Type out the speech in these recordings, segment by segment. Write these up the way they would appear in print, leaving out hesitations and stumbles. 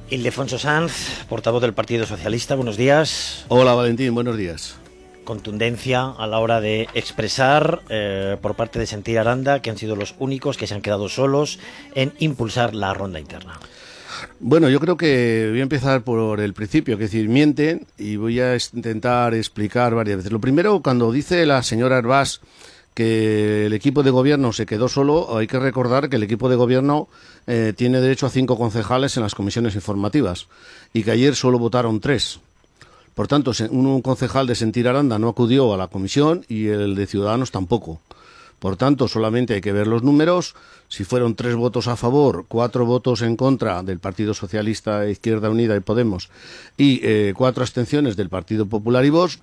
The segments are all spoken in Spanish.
Ildefonso Sanz, portavoz del Partido Socialista, buenos días. Hola Valentín, buenos días. Contundencia a la hora de expresar por parte de Sentir Aranda que han sido los únicos que se han quedado solos en impulsar la ronda interna. Bueno, yo creo que voy a empezar por el principio, es decir, mienten y voy a intentar explicar varias veces. Lo primero, cuando dice la señora Herbás que el equipo de gobierno se quedó solo, hay que recordar que el equipo de gobierno tiene derecho a 5 concejales en las comisiones informativas y que ayer solo votaron 3. Por tanto, un concejal de Sentir Aranda no acudió a la comisión y el de Ciudadanos tampoco. Por tanto, solamente hay que ver los números. Si fueron 3 votos a favor, 4 votos en contra del Partido Socialista, Izquierda Unida y Podemos y 4 abstenciones del Partido Popular y Vox,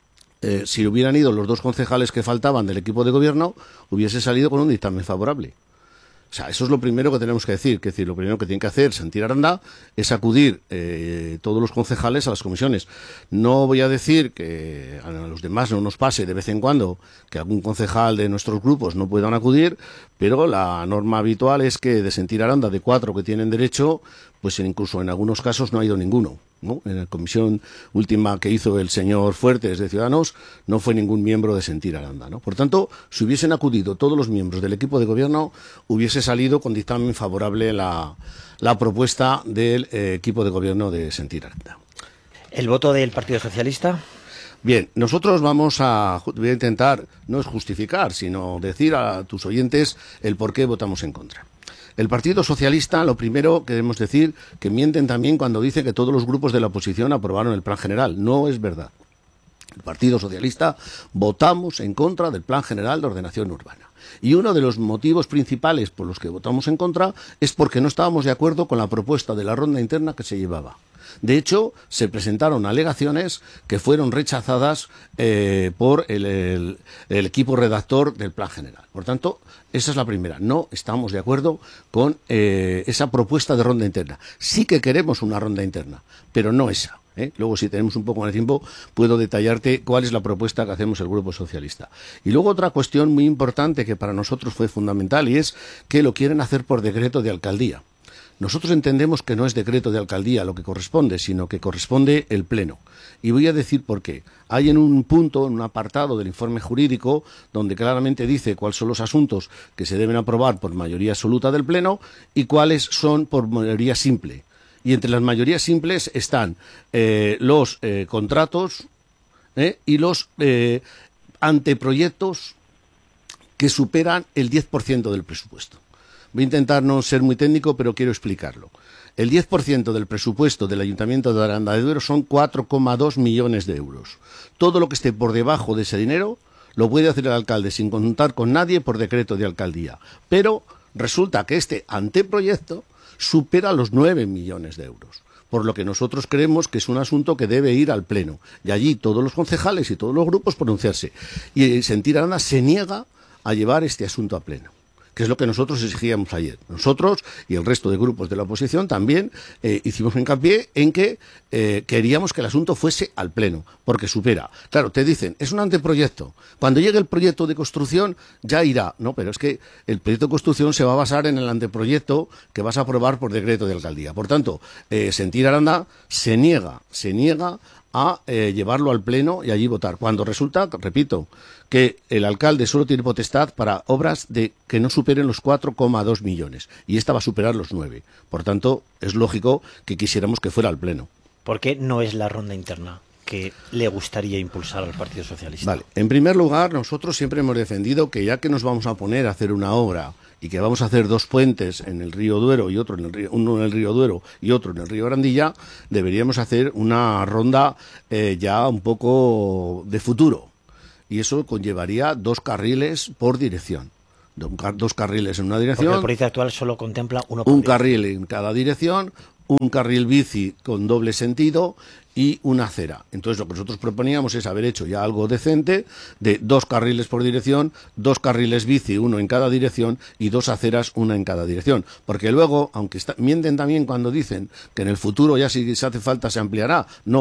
si hubieran ido los 2 concejales que faltaban del equipo de gobierno, hubiese salido con un dictamen favorable. O sea, eso es lo primero que tenemos que decir. Que decir, lo primero que tiene que hacer Sentir Aranda es acudir todos los concejales a las comisiones. No voy a decir que a los demás no nos pase de vez en cuando que algún concejal de nuestros grupos no puedan acudir, pero la norma habitual es que de Sentir Aranda, de 4 que tienen derecho, pues incluso en algunos casos no ha ido ninguno, ¿no? En la comisión última que hizo el señor Fuertes de Ciudadanos no fue ningún miembro de Sentir Aranda, ¿no? Por tanto, si hubiesen acudido todos los miembros del equipo de gobierno, hubiese salido con dictamen favorable la propuesta del equipo de gobierno de Sentir Aranda. ¿El voto del Partido Socialista? Bien, nosotros voy a intentar, no es justificar, sino decir a tus oyentes el por qué votamos en contra. El Partido Socialista, lo primero que debemos decir, que mienten también cuando dice que todos los grupos de la oposición aprobaron el Plan General. No es verdad. El Partido Socialista votamos en contra del Plan General de Ordenación Urbana. Y uno de los motivos principales por los que votamos en contra es porque no estábamos de acuerdo con la propuesta de la ronda interna que se llevaba. De hecho, se presentaron alegaciones que fueron rechazadas por el equipo redactor del Plan General. Por tanto, esa es la primera. No estamos de acuerdo con esa propuesta de ronda interna. Sí que queremos una ronda interna, pero no esa. Luego, si tenemos un poco más de tiempo, puedo detallarte cuál es la propuesta que hacemos el Grupo Socialista. Y luego otra cuestión muy importante que para nosotros fue fundamental y es que lo quieren hacer por decreto de alcaldía. Nosotros entendemos que no es decreto de alcaldía lo que corresponde, sino que corresponde el Pleno. Y voy a decir por qué. Hay en un punto, en un apartado del informe jurídico, donde claramente dice cuáles son los asuntos que se deben aprobar por mayoría absoluta del Pleno y cuáles son por mayoría simple. Y entre las mayorías simples están los contratos y los anteproyectos que superan el 10% del presupuesto. Voy a intentar no ser muy técnico, pero quiero explicarlo. El 10% del presupuesto del Ayuntamiento de Aranda de Duero son 4,2 millones de euros. Todo lo que esté por debajo de ese dinero lo puede hacer el alcalde sin contar con nadie por decreto de alcaldía. Pero resulta que este anteproyecto supera los 9 millones de euros. Por lo que nosotros creemos que es un asunto que debe ir al Pleno. Y allí todos los concejales y todos los grupos pronunciarse. Y Sentir Aranda se niega a llevar este asunto a Pleno, que es lo que nosotros exigíamos ayer. Nosotros y el resto de grupos de la oposición también hicimos hincapié en que queríamos que el asunto fuese al Pleno, porque supera. Claro, te dicen, es un anteproyecto. Cuando llegue el proyecto de construcción ya irá. No, pero es que el proyecto de construcción se va a basar en el anteproyecto que vas a aprobar por decreto de alcaldía. Por tanto, Sentir Aranda se niega a llevarlo al Pleno y allí votar. Cuando resulta, repito, que el alcalde solo tiene potestad para obras que no superen los 4,2 millones y esta va a superar los 9. Por tanto, es lógico que quisiéramos que fuera al Pleno. ¿Por qué no es la ronda interna que le gustaría impulsar al Partido Socialista? Vale. En primer lugar, nosotros siempre hemos defendido que ya que nos vamos a poner a hacer una obra y que vamos a hacer 2 puentes en el río Duero y uno en el río Duero y otro en el río Grandilla, deberíamos hacer una ronda ya un poco de futuro. Y eso conllevaría 2 carriles por dirección. 2 carriles en una dirección. Porque el proyecto actual solo contempla uno por un dirección. carril en cada dirección, un carril bici con doble sentido y una acera. Entonces lo que nosotros proponíamos es haber hecho ya algo decente de 2 carriles por dirección, 2 carriles bici, uno en cada dirección y 2 aceras, una en cada dirección. Porque luego, aunque mienten también cuando dicen que en el futuro ya si se hace falta se ampliará, no.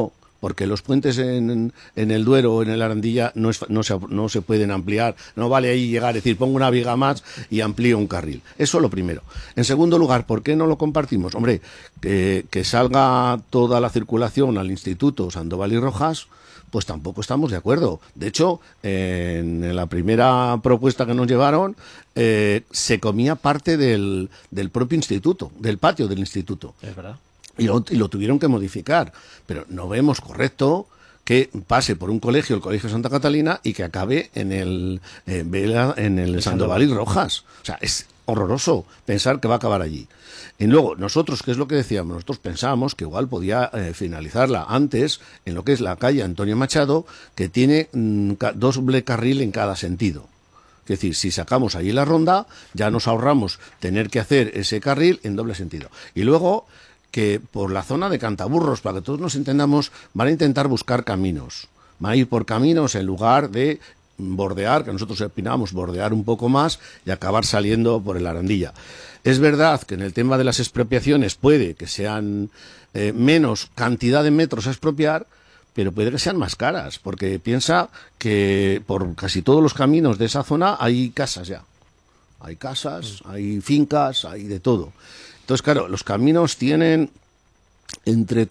porque los puentes en el Duero o en el Arandilla no se pueden ampliar. No vale ahí llegar y decir, pongo una viga más y amplío un carril. Eso lo primero. En segundo lugar, ¿por qué no lo compartimos? Hombre, que salga toda la circulación al Instituto Sandoval y Rojas, pues tampoco estamos de acuerdo. De hecho, en la primera propuesta que nos llevaron, se comía parte del propio instituto, del patio del instituto. Es verdad. Y lo tuvieron que modificar. Pero no vemos correcto que pase por un colegio, el Colegio Santa Catalina, y que acabe en el Sandoval y Rojas. O sea, es horroroso pensar que va a acabar allí. Y luego, nosotros, ¿qué es lo que decíamos? Nosotros pensábamos que igual podía finalizarla antes en lo que es la calle Antonio Machado, que tiene doble carril en cada sentido. Es decir, si sacamos ahí la ronda, ya nos ahorramos tener que hacer ese carril en doble sentido. Y luego, que por la zona de Cantaburros, para que todos nos entendamos, van a intentar buscar caminos. Van a ir por caminos en lugar de bordear, que nosotros opinamos bordear un poco más y acabar saliendo por el Arandilla. Es verdad que en el tema de las expropiaciones puede que sean menos cantidad de metros a expropiar, pero puede que sean más caras, porque piensa que por casi todos los caminos de esa zona hay casas ya. Hay casas, hay fincas, hay de todo. Entonces, claro, los caminos tienen entre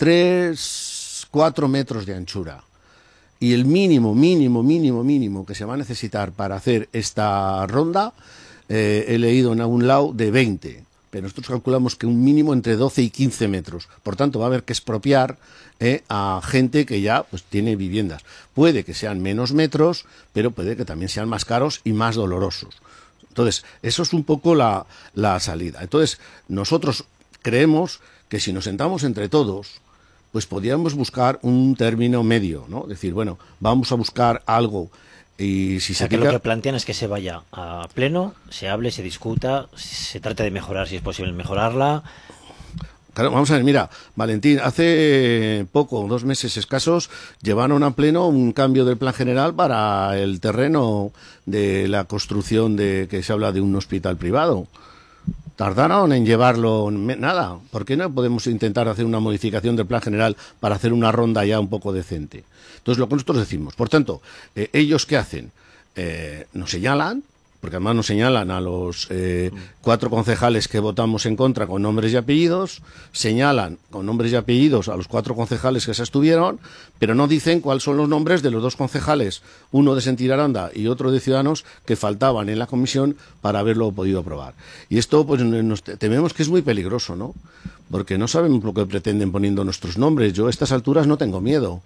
3-4 metros de anchura. Y el mínimo que se va a necesitar para hacer esta ronda, he leído en algún lado, de 20. Pero nosotros calculamos que un mínimo entre 12 y 15 metros. Por tanto, va a haber que expropiar a gente que ya pues tiene viviendas. Puede que sean menos metros, pero puede que también sean más caros y más dolorosos. Entonces, eso es un poco la salida. Entonces, nosotros creemos que si nos sentamos entre todos, pues podríamos buscar un término medio, ¿no? Decir, bueno, vamos a buscar algo y si se que lo que plantean es que se vaya a pleno, se hable, se discuta, se trate de mejorar, si es posible mejorarla. Claro, vamos a ver, mira, Valentín, hace poco, 2 meses escasos, llevaron a pleno un cambio del plan general para el terreno de la construcción que se habla de un hospital privado. Tardaron en llevarlo nada. ¿Por qué no podemos intentar hacer una modificación del plan general para hacer una ronda ya un poco decente? Entonces, lo que nosotros decimos, por tanto, ¿ellos qué hacen? Nos señalan, porque además nos señalan a los 4 concejales que votamos en contra con nombres y apellidos, señalan con nombres y apellidos a los 4 concejales que se abstuvieron, pero no dicen cuáles son los nombres de los 2 concejales, uno de Sentir Aranda y otro de Ciudadanos, que faltaban en la comisión para haberlo podido aprobar. Y esto, pues, nos tememos que es muy peligroso, ¿no? Porque no sabemos lo que pretenden poniendo nuestros nombres. Yo a estas alturas no tengo miedo,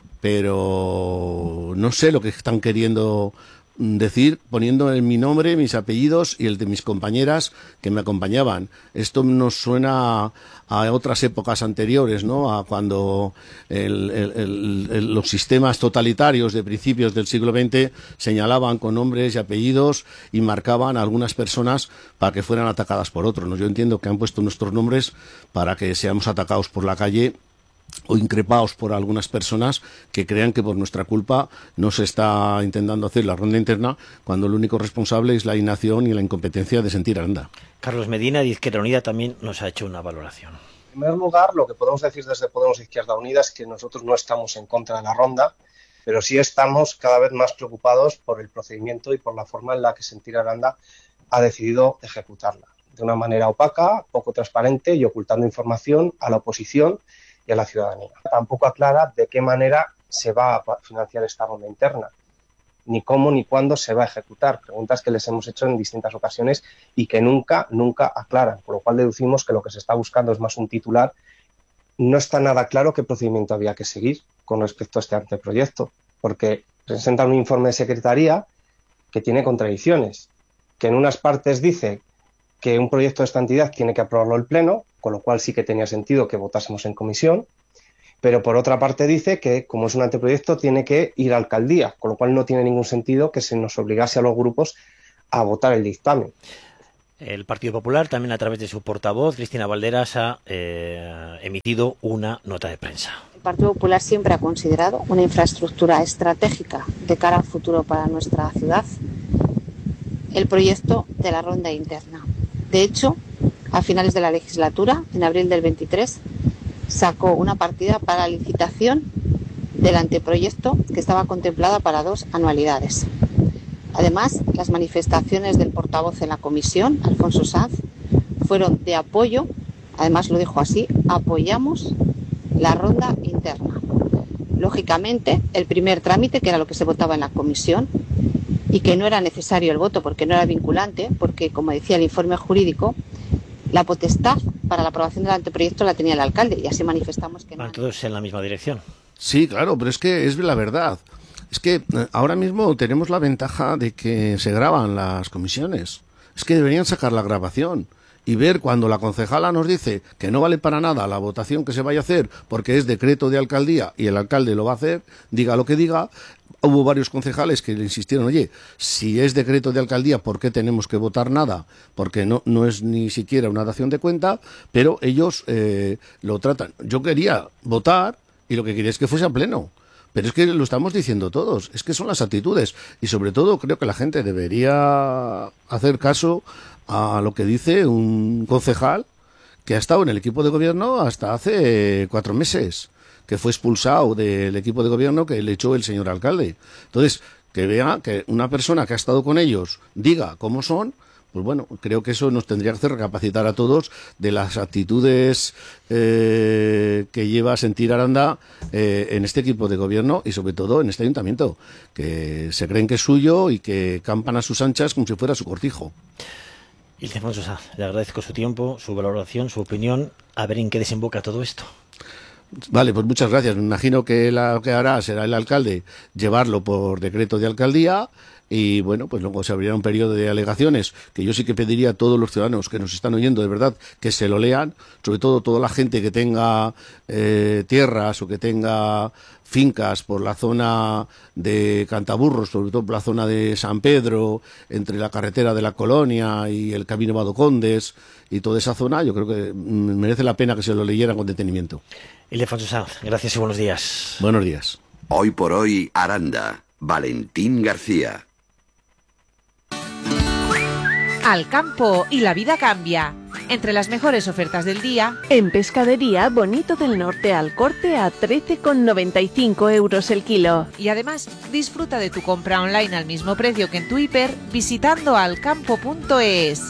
pero no sé lo que están queriendo decir poniendo mi nombre, mis apellidos y el de mis compañeras que me acompañaban. Esto nos suena a otras épocas anteriores, ¿no? A cuando los sistemas totalitarios de principios del siglo XX señalaban con nombres y apellidos y marcaban a algunas personas para que fueran atacadas por otros, ¿no? Yo entiendo que han puesto nuestros nombres para que seamos atacados por la calle o increpados por algunas personas que crean que por nuestra culpa no se está intentando hacer la ronda interna, cuando el único responsable es la inacción y la incompetencia de Sentir Aranda. Carlos Medina, de Izquierda Unida, también nos ha hecho una valoración. En primer lugar, lo que podemos decir desde Podemos Izquierda Unida es que nosotros no estamos en contra de la ronda, pero sí estamos cada vez más preocupados por el procedimiento y por la forma en la que Sentir Aranda ha decidido ejecutarla. De una manera opaca, poco transparente y ocultando información a la oposición y a la ciudadanía. Tampoco aclara de qué manera se va a financiar esta ronda interna, ni cómo ni cuándo se va a ejecutar. Preguntas que les hemos hecho en distintas ocasiones y que nunca aclaran, por lo cual deducimos que lo que se está buscando es más un titular. No está nada claro qué procedimiento había que seguir con respecto a este anteproyecto, porque presenta un informe de secretaría que tiene contradicciones, que en unas partes dice que un proyecto de esta entidad tiene que aprobarlo el Pleno, con lo cual sí que tenía sentido que votásemos en comisión, pero por otra parte dice que, como es un anteproyecto, tiene que ir a alcaldía, con lo cual no tiene ningún sentido que se nos obligase a los grupos a votar el dictamen. El Partido Popular, también a través de su portavoz, Cristina Valderas, ha emitido una nota de prensa. El Partido Popular siempre ha considerado una infraestructura estratégica de cara al futuro para nuestra ciudad el proyecto de la ronda interna. De hecho, a finales de la legislatura, en abril del 23, sacó una partida para licitación del anteproyecto, que estaba contemplada para 2 anualidades. Además, las manifestaciones del portavoz en la comisión, Alfonso Sanz, fueron de apoyo. Además lo dijo así: apoyamos la ronda interna. Lógicamente, el primer trámite, que era lo que se votaba en la comisión, y que no era necesario el voto porque no era vinculante, porque, como decía el informe jurídico, la potestad para la aprobación del anteproyecto la tenía el alcalde, y así manifestamos que no. Van todos en la misma dirección. Sí, claro, pero es que es la verdad. Es que ahora mismo tenemos la ventaja de que se graban las comisiones. Es que deberían sacar la grabación y ver cuando la concejala nos dice que no vale para nada la votación que se vaya a hacer porque es decreto de alcaldía y el alcalde lo va a hacer, diga lo que diga. Hubo varios concejales que le insistieron: oye, si es decreto de alcaldía, ¿por qué tenemos que votar nada? Porque no es ni siquiera una dación de cuenta, pero ellos lo tratan. Yo quería votar y lo que quería es que fuese a pleno. Pero es que lo estamos diciendo todos, es que son las actitudes. Y sobre todo creo que la gente debería hacer caso a lo que dice un concejal que ha estado en el equipo de gobierno hasta hace 4 meses, que fue expulsado del equipo de gobierno que le echó el señor alcalde. Entonces, que vea que una persona que ha estado con ellos diga cómo son, pues bueno, creo que eso nos tendría que hacer recapacitar a todos de las actitudes que lleva a sentir Aranda en este equipo de gobierno y sobre todo en este ayuntamiento, que se creen que es suyo y que campan a sus anchas como si fuera su cortijo. Ildefonso Sanz, le agradezco su tiempo, su valoración, su opinión. A ver en qué desemboca todo esto. Vale, pues muchas gracias. Me imagino que lo que hará será el alcalde llevarlo por decreto de alcaldía y bueno, pues luego se abrirá un periodo de alegaciones que yo sí que pediría a todos los ciudadanos que nos están oyendo de verdad que se lo lean, sobre todo toda la gente que tenga tierras o que tenga fincas por la zona de Cantaburros, sobre todo por la zona de San Pedro, entre la carretera de la Colonia y el Camino Badocondes y toda esa zona. Yo creo que merece la pena que se lo leyeran con detenimiento. Ildefonso Sanz, gracias y buenos días. Buenos días. Hoy por hoy, Aranda. Valentín García. Al campo y la vida cambia. Entre las mejores ofertas del día, en Pescadería Bonito del Norte al corte a 13,95 € el kilo. Y además, disfruta de tu compra online al mismo precio que en tu hiper visitando alcampo.es.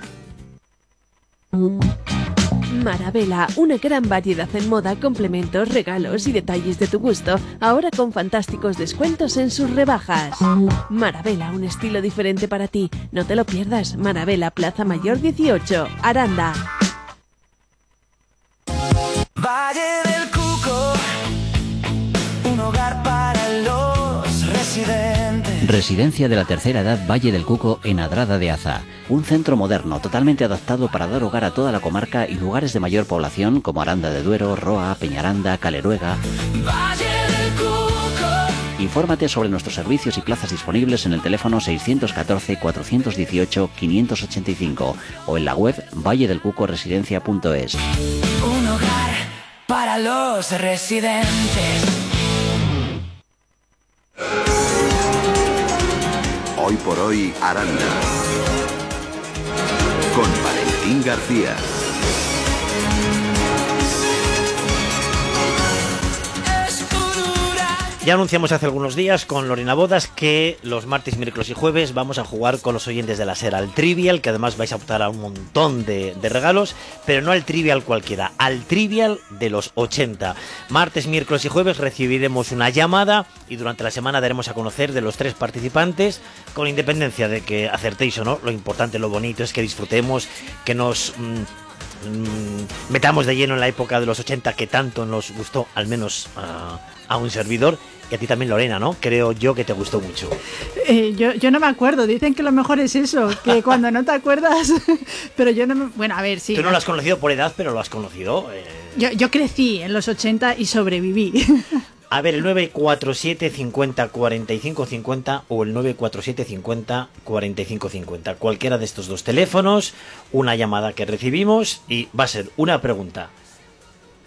Marabela, una gran variedad en moda, complementos, regalos y detalles de tu gusto, ahora con fantásticos descuentos en sus rebajas. Marabela, un estilo diferente para ti. No te lo pierdas. Marabela, Plaza Mayor 18, Aranda. Valle del Cuco, un hogar para los residentes. Residencia de la tercera edad Valle del Cuco en Adrada de Aza. Un centro moderno totalmente adaptado para dar hogar a toda la comarca y lugares de mayor población como Aranda de Duero, Roa, Peñaranda, Caleruega. Valle del Cuco. Infórmate sobre nuestros servicios y plazas disponibles en el teléfono 614-418-585 o en la web valledelcucoresidencia.es. Un hogar para los residentes. Hoy por hoy, Aranda. Con Valentín García. Ya anunciamos hace algunos días con Lorena Bodas que los martes, miércoles y jueves vamos a jugar con los oyentes de la SER al Trivial, que además vais a optar a un montón de regalos, pero no al Trivial cualquiera, al Trivial de los 80. Martes, miércoles y jueves recibiremos una llamada y durante la semana daremos a conocer de los 3 participantes, con independencia de que acertéis o no. Lo importante, lo bonito es que disfrutemos, que nos metamos de lleno en la época de los 80 que tanto nos gustó, al menos a un servidor. Y a ti también, Lorena, ¿no? Creo yo que te gustó mucho. Yo no me acuerdo. Dicen que lo mejor es eso, que cuando no te acuerdas. Pero yo no me... Bueno, a ver, sí. Tú no lo has conocido por edad, pero lo has conocido. Yo crecí en los 80 y sobreviví. A ver, el 947 50 45 50 o el 947 50 45 50. Cualquiera de estos 2 teléfonos, una llamada que recibimos y va a ser una pregunta